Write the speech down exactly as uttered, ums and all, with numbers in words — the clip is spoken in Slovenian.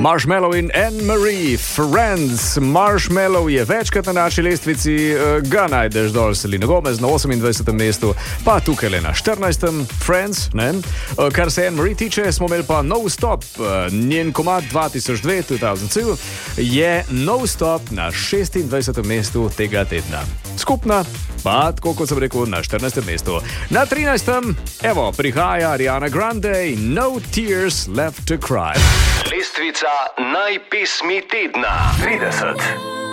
Marshmallow in Anne-Marie, Friends. Marshmallow je večkrat na naši lestvici, ga najdeš dol Selena Gomez na osemindvajsetem mestu, pa tukaj le na štirinajstem Friends, ne? Kar se Anne-Marie tiče, smo imeli pa No Stop, njen komad dva tisoč dve, dva tisoč dva, je No Stop na šestindvajsetem mestu tega tedna. Skupna pa, tako kot sem rekel, na štirinajstem mestu. Na trinajstem, evo, prihaja Ariana Grande, No Tears Left to Cry. Lestvica najpesmi tedna. trideset.